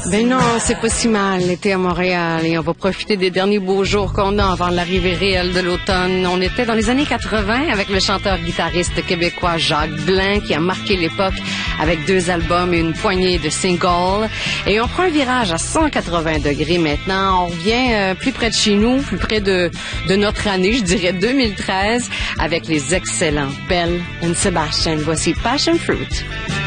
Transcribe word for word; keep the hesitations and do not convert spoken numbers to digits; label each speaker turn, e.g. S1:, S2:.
S1: Ben non, c'est pas si mal l'été à Montréal et on va profiter des derniers beaux jours qu'on a avant l'arrivée réelle de l'automne. On était dans les années quatre-vingt avec le chanteur-guitariste québécois Jacques Blain qui a marqué l'époque avec deux albums et une poignée de singles. Et on prend un virage à cent quatre-vingts degrés maintenant. On revient euh, plus près de chez nous, plus près de, de notre année, je dirais deux mille treize, avec les excellents Belle and Sebastian. Voici Passion Fruit.